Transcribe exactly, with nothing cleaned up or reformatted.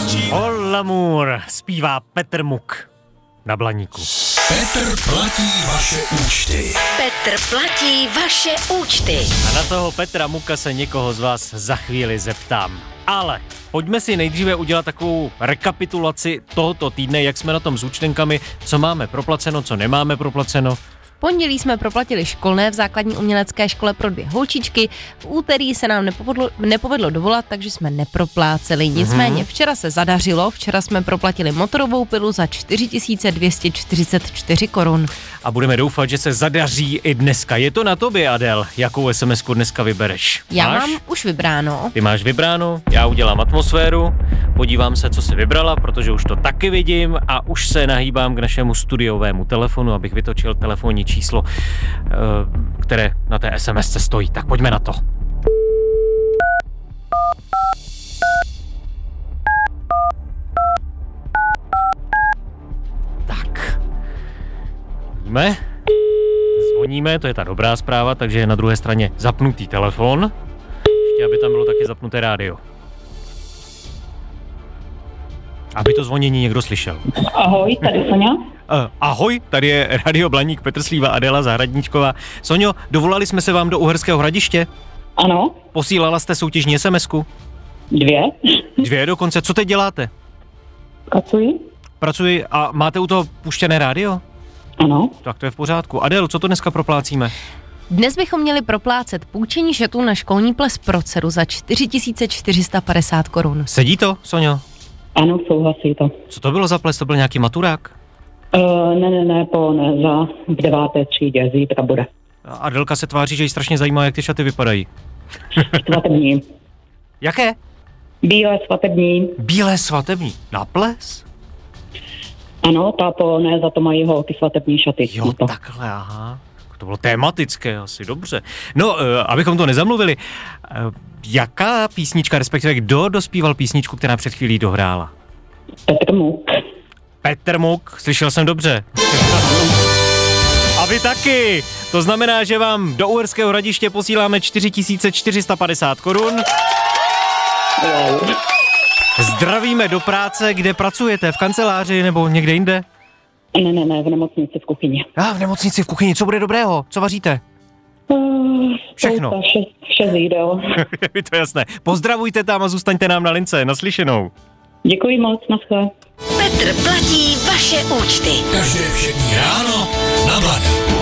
All l'amour zpívá Petr Muk na Blaníku. Petr platí vaše účty. Petr platí vaše účty. A na toho Petra Muka se někoho z vás za chvíli zeptám. Ale pojďme si nejdříve udělat takovou rekapitulaci tohoto týdne, jak jsme na tom s účtenkami, co máme proplaceno, co nemáme proplaceno. V pondělí jsme proplatili školné v základní umělecké škole pro dvě holčičky, v úterý se nám nepovedlo, nepovedlo dovolat, takže jsme nepropláceli. Nicméně včera se zadařilo, včera jsme proplatili motorovou pilu za čtyři tisíce dvě stě čtyřicet čtyři korun. A budeme doufat, že se zadaří i dneska. Je to na tobě, Adel, jakou SMSku dneska vybereš? Já Máš? mám už vybráno. Ty máš vybráno, já udělám atmosféru, podívám se, co jsi vybrala, protože už to taky vidím a už se nahýbám k našemu studiovému telefonu, abych vytočil telefonní číslo, které na té SMSce stojí. Tak pojďme na to. Tak. Víme? Zvoníme, to je ta dobrá zpráva, takže je na druhé straně zapnutý telefon. Ještě, aby tam bylo taky zapnuté rádio. Aby to zvonění někdo slyšel. Ahoj, tady Soňa. Uh, ahoj, tady je Radio Blaník, Petr Slíva, Adela Zahradníčková. Soňo, dovolali jsme se vám do Uherského Hradiště? Ano. Posílala jste soutěžní SMSku? Dvě. Dvě dokonce. Co teď děláte? Pracuji. Pracuji a máte u toho puštěné rádio? Ano. Tak to je v pořádku. Adel, co to dneska proplácíme? Dnes bychom měli proplácet půjčení šatů na školní ples pro dceru za čtyři tisíce čtyři sta padesát korun. Sedí to, Soňo? Ano, souhlasí to. Co to bylo za ples? To byl nějaký maturák? Uh, ne, ne, ne, po ne, za v deváté třídě, zítra bude. Adelka se tváří, že jí strašně zajímá, jak ty šaty vypadají. Svatební. Jaké? Bílé svatební. Bílé svatební. Na ples? Ano, ta po ne, za to mají holky svatební šaty. Jo, to. takhle, aha. To bylo tematické asi, dobře. No, uh, abychom to nezamluvili, uh, jaká písnička, respektive kdo dospíval písničku, která před chvílí dohrála? Petr Muk. Petr Muk, slyšel jsem dobře. A vy taky. To znamená, že vám do Uherského Hradiště posíláme čtyři tisíce čtyři sta padesát korun. Wow. Zdravíme do práce, kde pracujete, v kanceláři nebo někde jinde? Ne, ne, ne, v nemocnici v kuchyni. A ah, v nemocnici v kuchyni, co bude dobrého? Co vaříte? Uh, Všechno. Vše, vše jídel. Je mi to jasné. Pozdravujte tam a zůstaňte nám na lince. Naslyšenou. Děkuji moc, naschle. Petr platí vaše účty. Každé všední ráno na Blaníku.